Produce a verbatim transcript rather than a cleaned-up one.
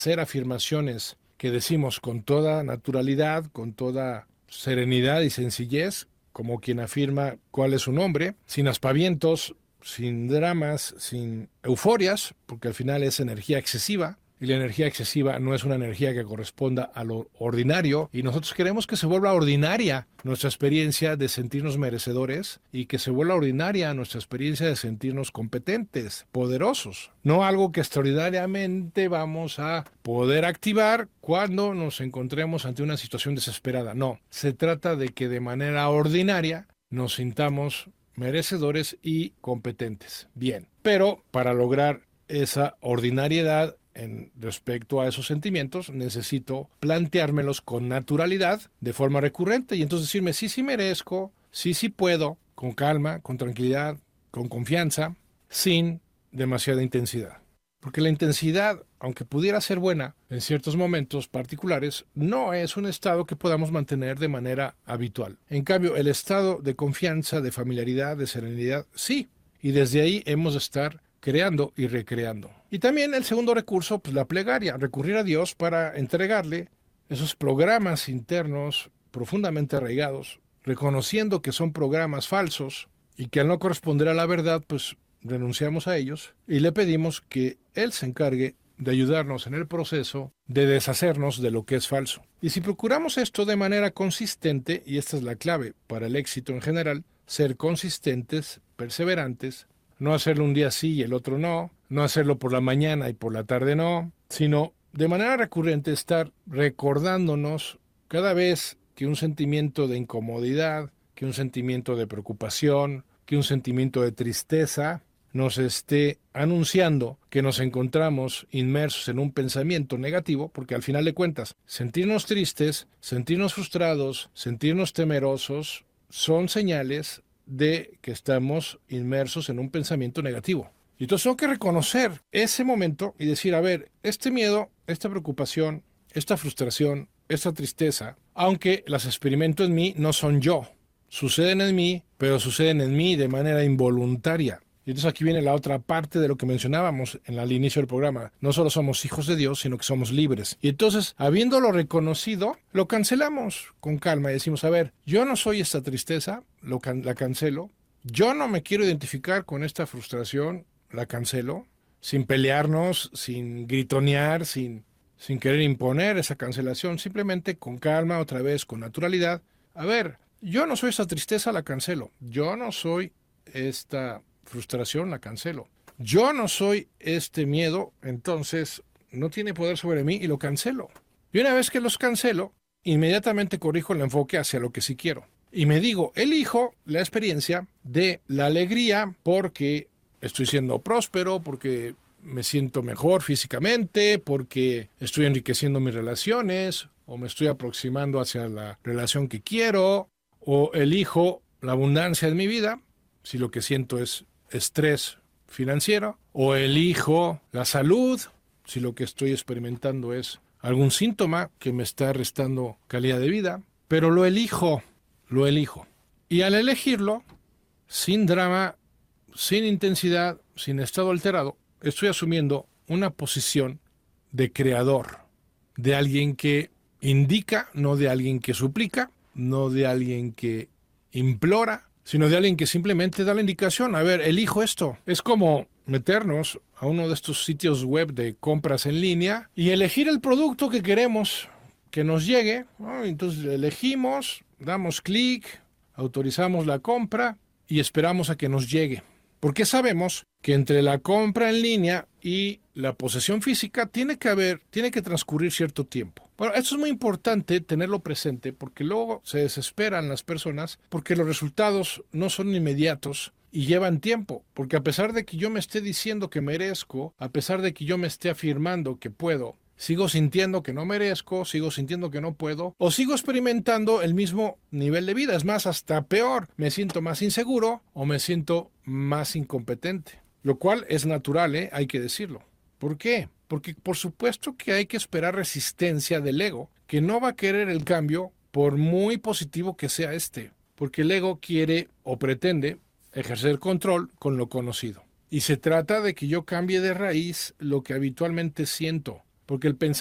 hacer afirmaciones que decimos con toda naturalidad, con toda serenidad y sencillez, como quien afirma cuál es su nombre, sin aspavientos, sin dramas, sin euforias, porque al final es energía excesiva, y la energía excesiva no es una energía que corresponda a lo ordinario, y nosotros queremos que se vuelva ordinaria nuestra experiencia de sentirnos merecedores y que se vuelva ordinaria nuestra experiencia de sentirnos competentes, poderosos, no algo que extraordinariamente vamos a poder activar cuando nos encontremos ante una situación desesperada. No, se trata de que de manera ordinaria nos sintamos merecedores y competentes. Bien, pero para lograr esa ordinariedad en respecto a esos sentimientos, necesito planteármelos con naturalidad, de forma recurrente, y entonces decirme, sí, sí merezco, sí, sí puedo, con calma, con tranquilidad, con confianza, sin demasiada intensidad. Porque la intensidad, aunque pudiera ser buena en ciertos momentos particulares, no es un estado que podamos mantener de manera habitual. En cambio, el estado de confianza, de familiaridad, de serenidad, sí. Y desde ahí hemos de estar creando y recreando. Y también el segundo recurso, pues la plegaria, recurrir a Dios para entregarle esos programas internos profundamente arraigados, reconociendo que son programas falsos y que al no corresponder a la verdad, pues renunciamos a ellos y le pedimos que Él se encargue de ayudarnos en el proceso de deshacernos de lo que es falso. Y si procuramos esto de manera consistente, y esta es la clave para el éxito en general, ser consistentes, perseverantes, no hacerlo un día sí y el otro no, no hacerlo por la mañana y por la tarde no, sino de manera recurrente estar recordándonos cada vez que un sentimiento de incomodidad, que un sentimiento de preocupación, que un sentimiento de tristeza nos esté anunciando que nos encontramos inmersos en un pensamiento negativo, porque al final de cuentas, sentirnos tristes, sentirnos frustrados, sentirnos temerosos, son señales de que estamos inmersos en un pensamiento negativo. Y entonces tengo que reconocer ese momento y decir, a ver, este miedo, esta preocupación, esta frustración, esta tristeza, aunque las experimento en mí, no son yo. Suceden en mí, pero suceden en mí de manera involuntaria. Y entonces aquí viene la otra parte de lo que mencionábamos en el inicio del programa. No solo somos hijos de Dios, sino que somos libres. Y entonces, habiéndolo reconocido, lo cancelamos con calma y decimos, a ver, yo no soy esta tristeza, lo can- la cancelo. Yo no me quiero identificar con esta frustración, la cancelo. Sin pelearnos, sin gritonear, sin, sin querer imponer esa cancelación. Simplemente con calma, otra vez, con naturalidad. A ver, yo no soy esta tristeza, la cancelo. Yo no soy esta frustración, la cancelo. Yo no soy este miedo, entonces no tiene poder sobre mí y lo cancelo. Y una vez que los cancelo, inmediatamente corrijo el enfoque hacia lo que sí quiero. Y me digo, elijo la experiencia de la alegría porque estoy siendo próspero, porque me siento mejor físicamente, porque estoy enriqueciendo mis relaciones, o me estoy aproximando hacia la relación que quiero, o elijo la abundancia en mi vida, si lo que siento es estrés financiero, o elijo la salud, si lo que estoy experimentando es algún síntoma que me está restando calidad de vida, pero lo elijo, lo elijo. Y al elegirlo, sin drama, sin intensidad, sin estado alterado, estoy asumiendo una posición de creador, de alguien que indica, no de alguien que suplica, no de alguien que implora, sino de alguien que simplemente da la indicación. A ver, elijo esto. Es como meternos a uno de estos sitios web de compras en línea y elegir el producto que queremos que nos llegue, ¿no? Entonces elegimos, damos clic, autorizamos la compra y esperamos a que nos llegue. Porque sabemos que entre la compra en línea y la posesión física tiene que haber, tiene que transcurrir cierto tiempo. Bueno, esto es muy importante tenerlo presente porque luego se desesperan las personas porque los resultados no son inmediatos y llevan tiempo. Porque a pesar de que yo me esté diciendo que merezco, a pesar de que yo me esté afirmando que puedo, sigo sintiendo que no merezco, sigo sintiendo que no puedo, o sigo experimentando el mismo nivel de vida. Es más, hasta peor, me siento más inseguro o me siento más incompetente. Lo cual es natural, ¿eh? Hay que decirlo. ¿Por qué? Porque por supuesto que hay que esperar resistencia del ego, que no va a querer el cambio por muy positivo que sea este. Porque el ego quiere o pretende ejercer control con lo conocido. Y se trata de que yo cambie de raíz lo que habitualmente siento. porque el